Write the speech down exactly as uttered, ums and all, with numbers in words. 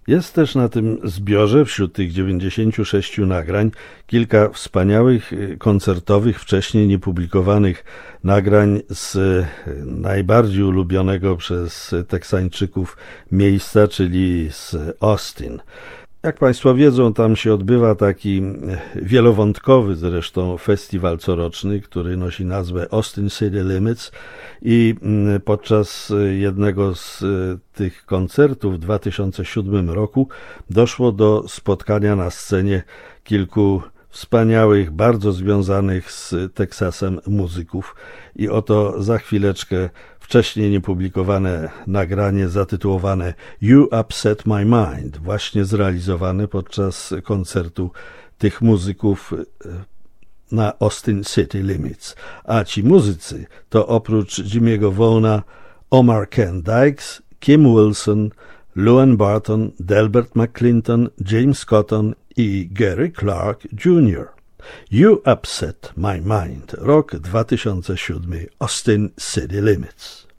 Jest też na tym zbiorze, wśród tych dziewięćdziesięciu sześciu nagrań, kilka wspaniałych, koncertowych, wcześniej niepublikowanych nagrań z najbardziej ulubionego przez Teksańczyków miejsca, czyli z Austin. Jak Państwo wiedzą, tam się odbywa taki wielowątkowy zresztą festiwal coroczny, który nosi nazwę Austin City Limits i podczas jednego z tych koncertów w dwa tysiące siódmym roku doszło do spotkania na scenie kilku wspaniałych, bardzo związanych z Teksasem muzyków i oto za chwileczkę wcześniej niepublikowane nagranie zatytułowane You Upset My Mind, właśnie zrealizowane podczas koncertu tych muzyków na Austin City Limits. A ci muzycy to oprócz Jimmy'ego Vaughna Omar Ken Dykes, Kim Wilson, Luan Barton, Delbert McClinton, James Cotton i Gary Clark junior You Upset My Mind, rok dwa tysiące siódmy, Austin City Limits.